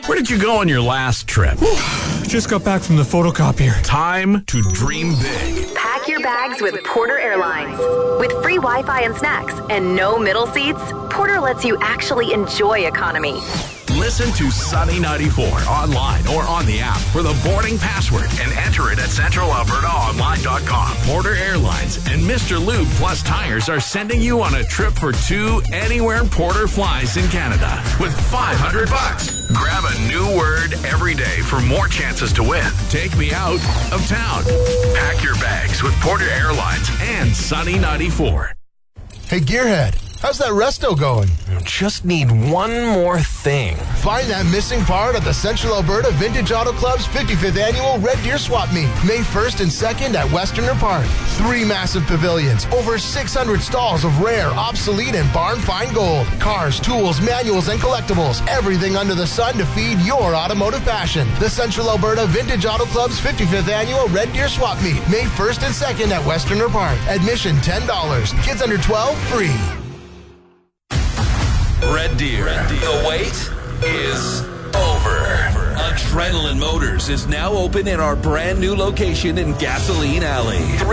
Where did you go on your last trip? Just got back from the photocopier. Time to dream big. Pack your bags with Porter Airlines. With free Wi-Fi and snacks and no middle seats, Porter lets you actually enjoy economy. Listen to Sunny 94 online or on the app for the boarding password and enter it at centralalbertaonline.com. Porter Airlines and Mr. Lube Plus Tires are sending you on a trip for two anywhere Porter flies in Canada with $500. Grab a new word every day for more chances to win. Take me out of town. Pack your bags with Porter Airlines and Sunny 94. Hey, Gearhead. How's that resto going? Just need one more thing. Find that missing part at the Central Alberta Vintage Auto Club's 55th Annual Red Deer Swap Meet, May 1st and 2nd at Westerner Park. 3 massive pavilions, over 600 stalls of rare, obsolete, and barn find gold. Cars, tools, manuals, and collectibles. Everything under the sun to feed your automotive passion. The Central Alberta Vintage Auto Club's 55th Annual Red Deer Swap Meet, May 1st and 2nd at Westerner Park. Admission $10. Kids under 12, free. Red Deer. The wait is over. Adrenaline Motors is now open in our brand new location in Gasoline Alley.